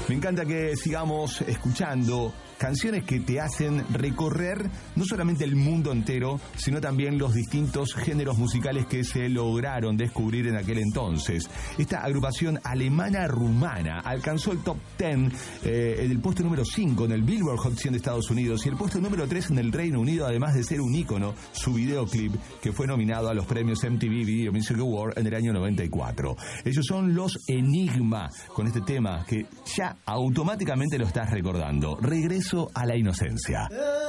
Me encanta que sigamos escuchando canciones que te hacen recorrer no solamente el mundo entero, sino también los distintos géneros musicales que se lograron descubrir en aquel entonces. Esta agrupación alemana-rumana alcanzó el top 10 en el puesto número 5 en el Billboard Hot 100 de Estados Unidos y el puesto número 3 en el Reino Unido, además de ser un ícono, su videoclip que fue nominado a los premios MTV Video Music Award en el año 94. Ellos son los Enigma, con este tema que ya automáticamente lo estás recordando. Regreso a la inocencia.